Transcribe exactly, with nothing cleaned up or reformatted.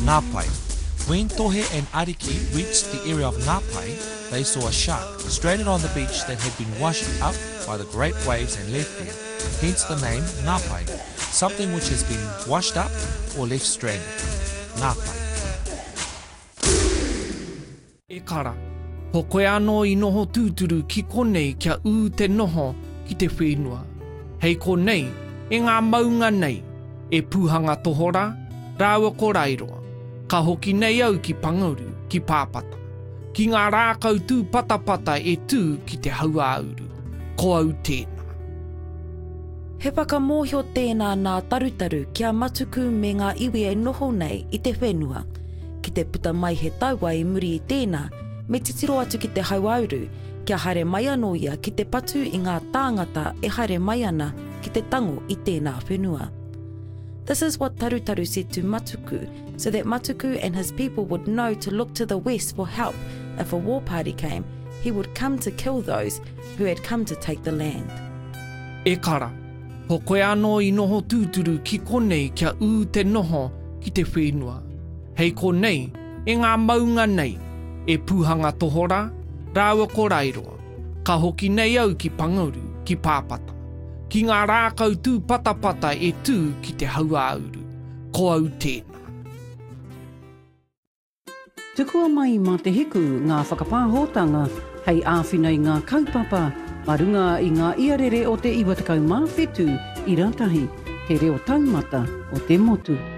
Ngāpai. When Tohe and Ariki reached the area of Ngāpai, they saw a shark stranded on the beach that had been washed up by the great waves and left there, hence the name Ngāpai, something which has been washed up or left stranded. Ngāpai. E kara, ho koe anō I noho tūturu ki konei kia ū te noho ki te whenua. Hei konei, e ngā maunga nei, e pūhanga tohora, rāua ko rairoa, ka hoki nei au ki pangauru, ki pāpata. Ki ngā rākau tū patapata e tū ki te hauāuru. Ko au tēnā. He whakamōhio tēnā nā tarutaru kia matuku me ngā iwi e noho nei I te whenua. Ki te puta mai he taua I muri I tēnā, me titiro atu ki te hauāuru, kia haere mai anō ia ki te patu I ngā tāngata e haere mai ana ki te tango I tēnā whenua. This is what Tarutaru said to Matuku, so that Matuku and his people would know to look to the west for help. If a war party came, he would come to kill those who had come to take the land. E kara, ho koe anō I noho tūturu ki konei kia ū te noho ki te whenua. Hei konei, e ngā maunga nei, e pūhanga tohora, rāua ko rairoa, ka hoki nei au ki pangauru, ki pāpata. Ki ngā rākau tū patapata e tū ki te hauāuru. Ko au tēnā. Tukua mai mā te hiku ngā whakapāhotanga hei āwhina I ngā kaupapa, marunga I ngā iarere o te iwatakau mā whetu I rātahi, he reo taumata o te motu.